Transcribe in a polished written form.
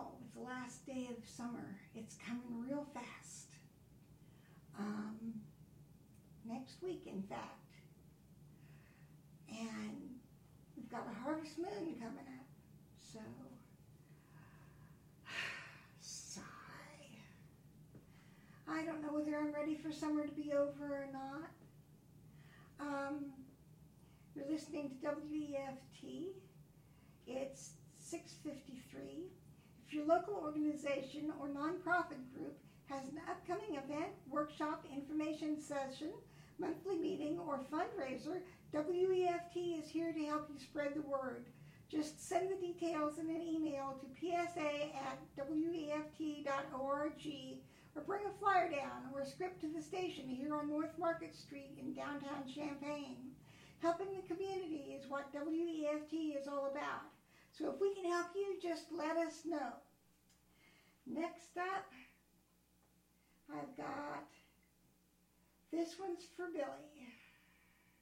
fall with the last day of summer. It's coming real fast. Next week, in fact. And we've got a harvest moon coming up. So, sigh. I don't know whether I'm ready for summer to be over or not. You're listening to WEFT. It's 6:53. If your local organization or nonprofit group has an upcoming event, workshop, information session, monthly meeting, or fundraiser, WEFT is here to help you spread the word. Just send the details in an email to psa@weft.org or bring a flyer down or a script to the station here on North Market Street in downtown Champaign. Helping the community is what WEFT is all about. So if we can help you, just let us know. Next up, I've got, this one's for Billy.